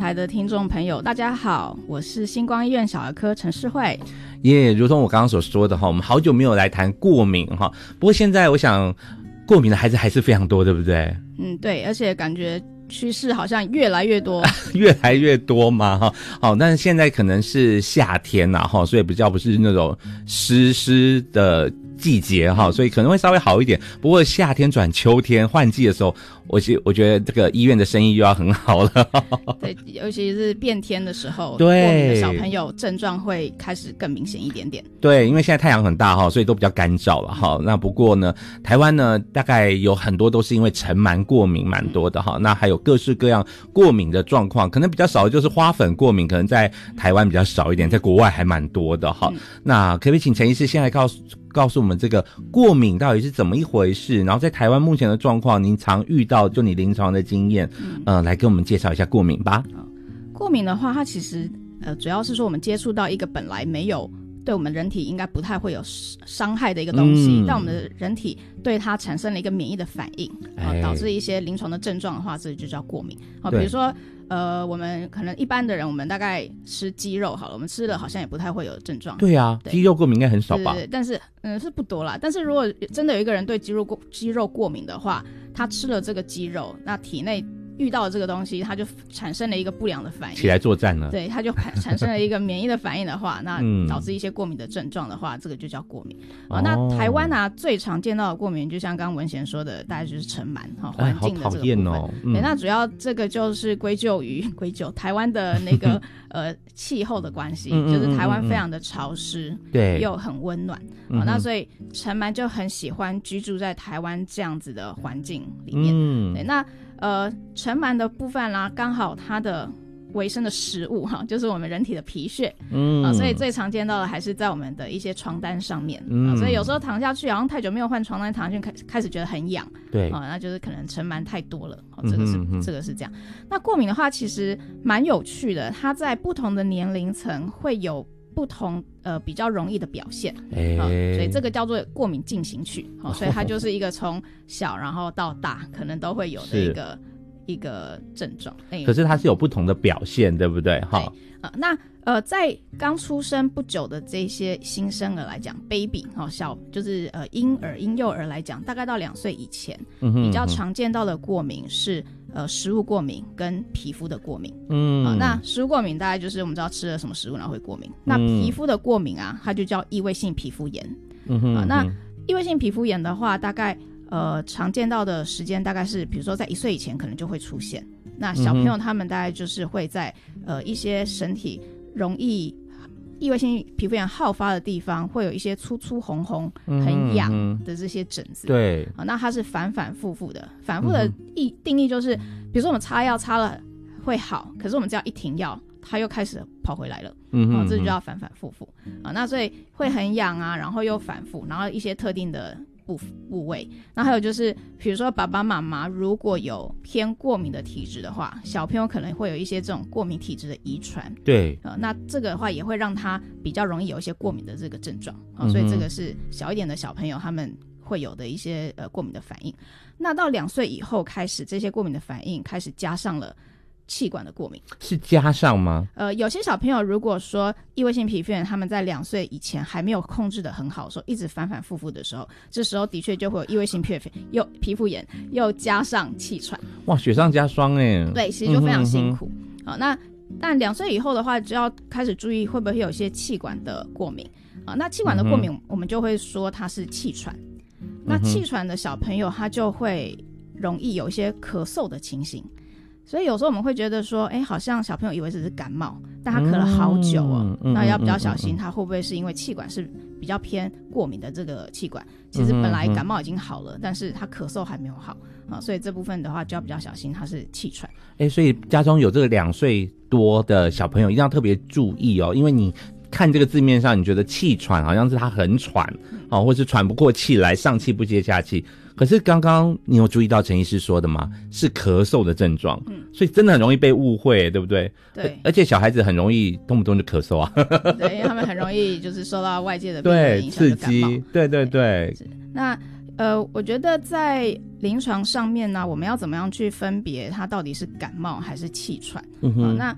台的听众朋友大家好，我是星光医院小儿科陈世慧。 如同我刚刚所说的我们好久没有来谈过敏不过现在我想过敏的孩子还是非常多，对不对？ 对，而且感觉趋势好像越来越多越来越多嘛但是现在可能是夏天所以比较不是那种湿的季节所以可能会稍微好一点。不过夏天转秋天换季的时候，我觉得这个医院的生意又要很好了对，尤其是变天的时候， 对， 过敏的小朋友症状会开始更明显一点点。 对，因为现在太阳很大所以都比较干燥了那不过呢，台湾呢大概有很多都是因为尘螨过敏蛮多的那还有各式各样过敏的状况，可能比较少的就是花粉过敏，可能在台湾比较少一点，在国外还蛮多的那可不可以请陈医师先来告诉我们这个过敏到底是怎么一回事，然后在台湾目前的状况，您常遇到就你临床的经验来跟我们介绍一下过敏吧。 过敏的话，它其实主要是说我们接触到一个本来没有对我们人体应该不太会有伤害的一个东西，但我们的人体对它产生了一个免疫的反应导致一些临床的症状的话，这就叫过敏比如说我们可能一般的人，我们大概吃鸡肉好了，我们吃了好像也不太会有症状。 对啊，鸡肉过敏应该很少吧？ 对，但是是不多啦。但是如果真的有一个人对鸡肉过敏的话，他吃了这个鸡肉，那体内遇到的这个东西，它就产生了一个不良的反应， 起来作战了。 对，它就产生了一个免疫的反应的话，那导致一些过敏的症状的话，这个就叫过敏那台湾最常见到的过敏，就像刚刚文贤说的，大概就是尘螨环境的这个部分。好讨厌对，那主要这个就是归咎台湾的那个气候的关系，就是台湾非常的潮湿， 对， 又很温暖那所以尘螨就很喜欢居住在台湾这样子的环境里面对，那尘螨的部分啦，刚好它的维生的食物就是我们人体的皮屑所以最常见到的还是在我们的一些床单上面所以有时候躺下去好像太久没有换床单，躺下去开始觉得很痒， 对那就是可能尘螨太多了这个是这样。那过敏的话其实蛮有趣的，它在不同的年龄层会有不同比较容易的表现所以这个叫做过敏进行曲所以它就是一个从小然后到大可能都会有的一个症状可是它是有不同的表现，对不对？ 对那在刚出生不久的这些新生儿来讲 baby 小就是婴幼儿来讲，大概到2岁以前比较常见到的过敏是食物过敏跟皮肤的过敏那食物过敏大概就是我们知道吃了什么食物然后会过敏那皮肤的过敏它就叫异位性皮肤炎那异位性皮肤炎的话大概常见到的时间大概是比如说在1岁以前可能就会出现，那小朋友他们大概就是会在一些身体容易异位性皮肤炎好发的地方会有一些粗粗红红很痒的这些疹子对那它是反复的定义就是比如说我们擦药擦了会好，可是我们只要一停药它又开始跑回来了这就叫反复那所以会很痒然后又反复，然后一些特定的部位。那还有就是比如说爸爸妈妈如果有偏过敏的体质的话，小朋友可能会有一些这种过敏体质的遗传对那这个的话也会让他比较容易有一些过敏的这个症状所以这个是小一点的小朋友他们会有的一些过敏的反应。那到2岁以后开始，这些过敏的反应开始加上了气管的过敏。 是加上吗？ 有些小朋友如果说异位性皮肤炎他们在2岁以前还没有控制的很好的时候，一直反复的时候，这时候的确就会有异位性皮肤炎又加上气喘。 哇，雪上加霜对，其实就非常辛苦那但2岁以后的话就要开始注意会不会有一些气管的过敏那气管的过敏我们就会说它是气喘那气喘的小朋友他就会容易有一些咳嗽的情形，所以有时候我们会觉得说好像小朋友以为只是感冒，但他咳了好久那要比较小心他会不会是因为气管是比较偏过敏的这个气管，其实本来感冒已经好了但是他咳嗽还没有好所以这部分的话就要比较小心他是气喘所以家中有这个2岁多的小朋友一定要特别注意因为你看这个字面上你觉得气喘好像是他很喘或是喘不过气来，上气不接下气，可是刚刚你有注意到陈医师说的吗？是咳嗽的症状所以真的很容易被误会，对不对？ 对， 而且小孩子很容易动不动就咳嗽对，因为他们很容易就是受到外界的病的影响刺激对那我觉得在临床上面呢，我们要怎么样去分别它到底是感冒还是气喘那